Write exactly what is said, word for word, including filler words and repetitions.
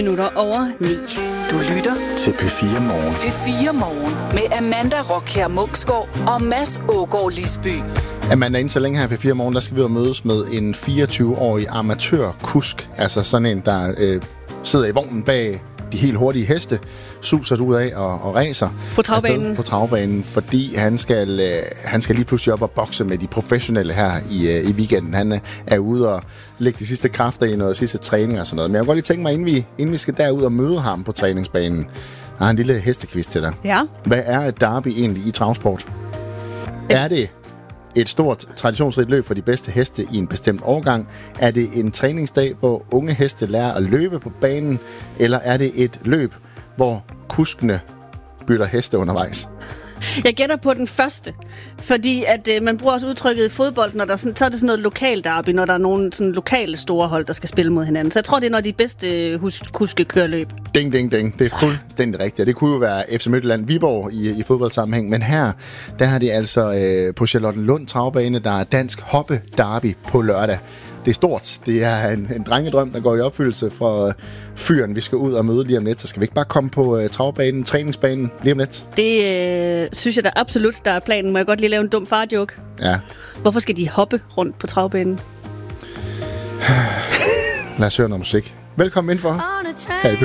Minutter over ni. Du lytter til P fire Morgen. P fire Morgen med Amanda Rockher Munksgaard og Mads Aagaard Lisby. Amanda, inden så længe her i P fire Morgen, der skal vi jo mødes med en fireogtyve-årig amatørkusk. Altså sådan en, der øh, sidder i vognen bag de helt hurtige heste, suser ud af og, og racer på travbanen. på travbanen, fordi han skal, øh, han skal lige pludselig op og bokse med de professionelle her i, øh, i weekenden. Han øh, er ude og lægge de sidste kræfter i noget sidste træning og sådan noget. Men jeg kunne godt lige tænke mig, inden vi, inden vi skal derud og møde ham på træningsbanen, har en lille hestekvist til dig. Ja. Hvad er et derby egentlig i travsport? Er det et stort traditionsrigt løb for de bedste heste i en bestemt årgang? Er det en træningsdag, hvor unge heste lærer at løbe på banen? Eller er det et løb, hvor kuskene bytter heste undervejs? Jeg gætter på den første, fordi at øh, man bruger også udtrykket i fodbold, når der sådan, så er det sådan noget lokal derby, når der er nogle sådan lokale store hold, der skal spille mod hinanden. Så jeg tror, det er når de bedste hus- kuske kører løb. Ding, ding, ding. Det er fuldstændig rigtigt. Det kunne jo være F C Midtjylland Viborg i, i fodboldsammenhæng, men her, der har det altså øh, på Charlottenlund travbane, der er dansk hoppe derby på lørdag. Det er stort. Det er en, en drengedrøm, der går i opfyldelse for uh, fyren, vi skal ud og møde lige om lidt. Så skal vi ikke bare komme på uh, travbanen, træningsbanen lige om lidt? Det øh, synes jeg da absolut, der er planen. Må jeg godt lige lave en dum far-joke? Ja. Hvorfor skal de hoppe rundt på travbanen? Lad os høre noget musik. Velkommen indenfor.